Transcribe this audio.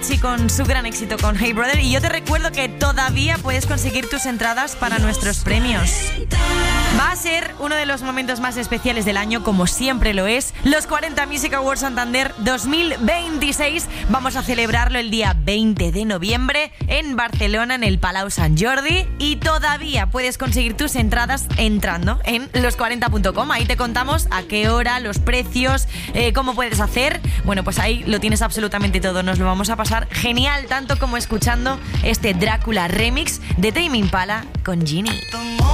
Sí, con su gran éxito con Hey Brother. Y yo te recuerdo que todavía puedes conseguir tus entradas para nuestros premios. Va a ser uno de los momentos más especiales del año, como siempre lo es. Los 40 Music Awards Santander 2026. Vamos a celebrarlo el día 20 de noviembre en Barcelona, en el Palau Sant Jordi. Y todavía puedes conseguir tus entradas entrando en los40.com. Ahí te contamos a qué hora, los precios, cómo puedes hacer. Bueno, pues ahí lo tienes absolutamente todo. Nos lo vamos a pasar genial, tanto como escuchando este Drácula remix de Tame Impala con Genie.